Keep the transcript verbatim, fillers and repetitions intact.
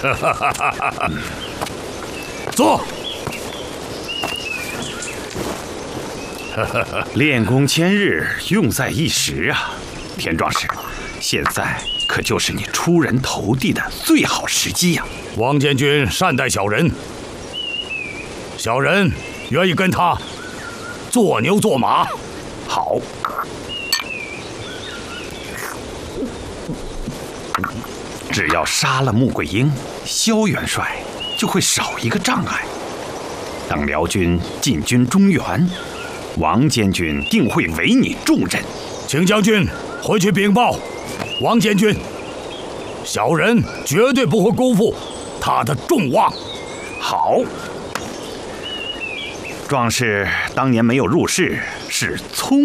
坐。 练功千日，用在一时啊！田壮士，现在可就是你出人头地的最好时机呀！ 王监军善待小人，小人愿意跟他做牛做马。 好。只要杀了穆桂英，萧元帅就会少一个障碍。等辽军进军中原，王监军定会委你重任。 请将军回去禀报王监军，小人绝对不会辜负他的重望。 好。壮士当年没有入仕，是聪